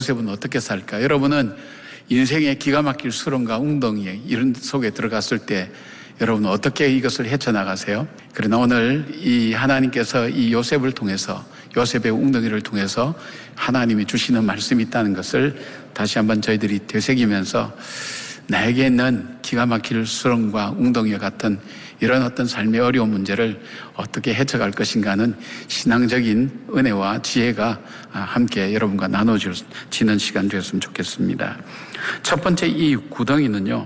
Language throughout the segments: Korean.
요셉은 어떻게 살까? 여러분은 인생의 기가 막힐 수렁과 웅덩이 이런 속에 들어갔을 때 여러분은 어떻게 이것을 헤쳐나가세요? 그러나 오늘 이 하나님께서 이 요셉을 통해서, 요셉의 웅덩이를 통해서 하나님이 주시는 말씀이 있다는 것을 다시 한번 저희들이 되새기면서 나에게 있는 기가 막힐 수렁과 웅덩이와 같은 이런 어떤 삶의 어려운 문제를 어떻게 헤쳐갈 것인가는 신앙적인 은혜와 지혜가 함께 여러분과 나눠지는 시간 되었으면 좋겠습니다. 첫 번째 이 구덩이는요,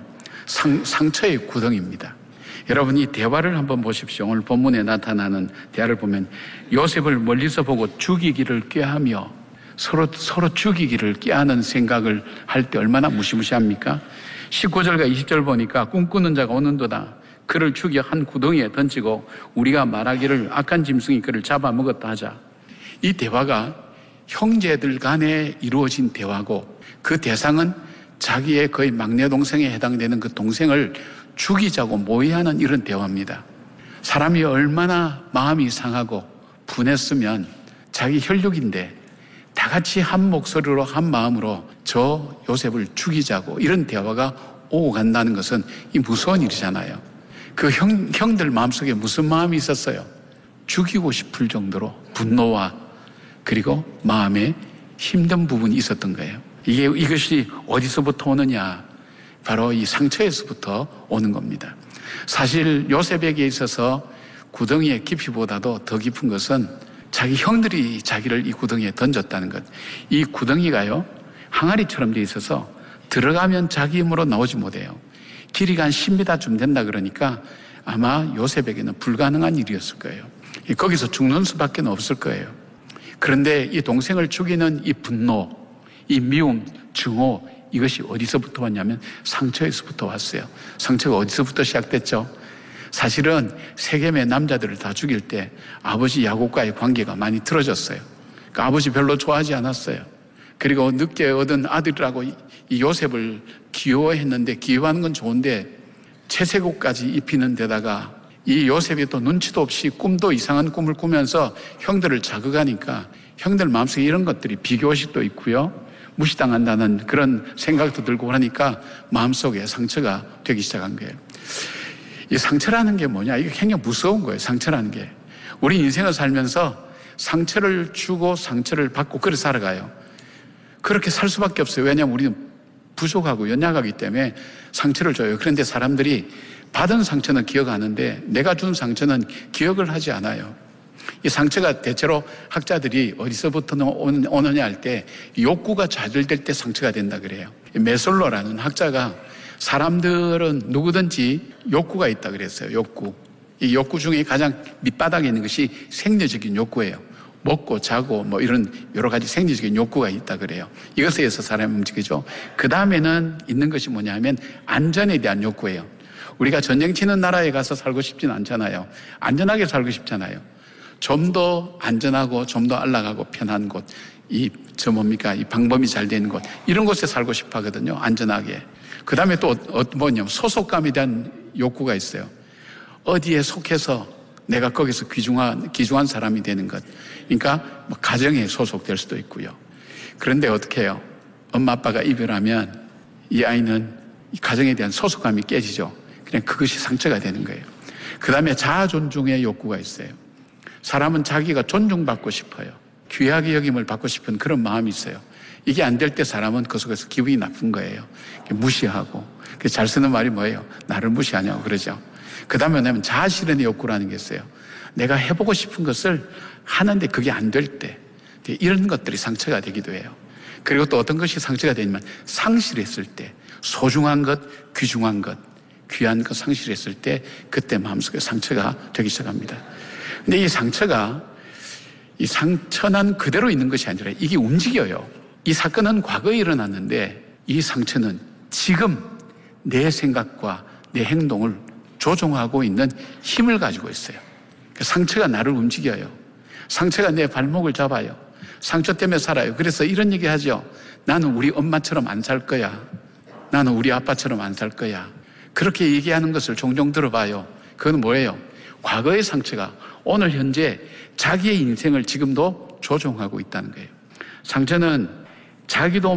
상처의 구덩이입니다. 여러분 이 대화를 한번 보십시오. 오늘 본문에 나타나는 대화를 보면 요셉을 멀리서 보고 죽이기를 꾀하며 서로 죽이기를 꾀하는 생각을 할 때 얼마나 무시무시합니까? 19절과 20절 보니까 꿈꾸는 자가 오는도다. 그를 죽여 한 구덩이에 던지고 우리가 말하기를 악한 짐승이 그를 잡아먹었다 하자. 이 대화가 형제들 간에 이루어진 대화고 그 대상은 자기의 거의 막내 동생에 해당되는 그 동생을 죽이자고 모의하는 이런 대화입니다. 사람이 얼마나 마음이 상하고 분했으면 자기 혈육인데 다 같이 한 목소리로 한 마음으로 저 요셉을 죽이자고 이런 대화가 오고 간다는 것은 이 무서운 일이잖아요. 그 형들 마음속에 무슨 마음이 있었어요? 죽이고 싶을 정도로 분노와 그리고 마음에 힘든 부분이 있었던 거예요. 이것이 어디서부터 오느냐? 바로 이 상처에서부터 오는 겁니다. 사실 요셉에게 있어서 구덩이의 깊이보다도 더 깊은 것은 자기 형들이 자기를 이 구덩이에 던졌다는 것. 이 구덩이가요, 항아리처럼 돼 있어서 들어가면 자기 힘으로 나오지 못해요. 길이가 한 10m쯤 된다 그러니까 아마 요셉에게는 불가능한 일이었을 거예요. 거기서 죽는 수밖에 없을 거예요. 그런데 이 동생을 죽이는 이 분노, 이 미움, 증오, 이것이 어디서부터 왔냐면 상처에서부터 왔어요. 상처가 어디서부터 시작됐죠? 사실은 세겜의 남자들을 다 죽일 때 아버지 야곱과의 관계가 많이 틀어졌어요. 그러니까 아버지 별로 좋아하지 않았어요. 그리고 늦게 얻은 아들이라고 이 요셉을 귀여워했는데, 귀여워하는 건 좋은데 채색옷까지 입히는 데다가 이 요셉이 또 눈치도 없이 꿈도 이상한 꿈을 꾸면서 형들을 자극하니까 형들 마음속에 이런 것들이 비교의식도 있고요, 무시당한다는 그런 생각도 들고 그러니까 마음속에 상처가 되기 시작한 거예요. 이 상처라는 게 뭐냐? 이게 굉장히 무서운 거예요. 상처라는 게. 우리 인생을 살면서 상처를 주고 상처를 받고 그렇게 살아가요. 그렇게 살 수밖에 없어요. 왜냐하면 우리는 부족하고 연약하기 때문에 상처를 줘요. 그런데 사람들이 받은 상처는 기억하는데 내가 준 상처는 기억을 하지 않아요. 이 상처가 대체로 학자들이 어디서부터 오느냐 할 때 욕구가 좌절될 때 상처가 된다 그래요. 메솔로라는 학자가 사람들은 누구든지 욕구가 있다 그랬어요. 욕구. 이 욕구 중에 가장 밑바닥에 있는 것이 생리적인 욕구예요. 먹고 자고 뭐 이런 여러 가지 생리적인 욕구가 있다 그래요. 이것에 의해서 사람이 움직이죠. 그 다음에는 있는 것이 뭐냐면 안전에 대한 욕구예요. 우리가 전쟁 치는 나라에 가서 살고 싶진 않잖아요. 안전하게 살고 싶잖아요. 좀 더 안전하고 좀 더 안락하고 편한 곳, 이 방범이 잘 되는 곳, 이런 곳에 살고 싶어 하거든요. 안전하게. 그 다음에 또 뭐냐면 소속감에 대한 욕구가 있어요. 어디에 속해서 내가 거기서 귀중한 사람이 되는 것. 그러니까 뭐 가정에 소속될 수도 있고요. 그런데 어떻게 해요? 엄마 아빠가 이별하면 이 아이는 이 가정에 대한 소속감이 깨지죠. 그냥 그것이 상처가 되는 거예요. 그 다음에 자아 존중의 욕구가 있어요. 사람은 자기가 존중받고 싶어요. 귀하게 여김을 받고 싶은 그런 마음이 있어요. 이게 안 될 때 사람은 그 속에서 기분이 나쁜 거예요. 무시하고. 잘 쓰는 말이 뭐예요? 나를 무시하냐고 그러죠. 그 다음에 뭐냐면 자아실현의 욕구라는 게 있어요. 내가 해보고 싶은 것을 하는데 그게 안 될 때, 이런 것들이 상처가 되기도 해요. 그리고 또 어떤 것이 상처가 되냐면 상실했을 때, 소중한 것, 귀중한 것, 귀한 것 상실했을 때 그때 마음속에 상처가 되기 시작합니다. 근데 이 상처가 이 상처는 그대로 있는 것이 아니라 이게 움직여요. 이 사건은 과거에 일어났는데 이 상처는 지금 내 생각과 내 행동을 조종하고 있는 힘을 가지고 있어요. 상처가 나를 움직여요. 상처가 내 발목을 잡아요. 상처 때문에 살아요. 그래서 이런 얘기 하죠. 나는 우리 엄마처럼 안 살 거야. 나는 우리 아빠처럼 안 살 거야. 그렇게 얘기하는 것을 종종 들어봐요. 그건 뭐예요? 과거의 상처가 오늘 현재 자기의 인생을 지금도 조종하고 있다는 거예요. 상처는 자기도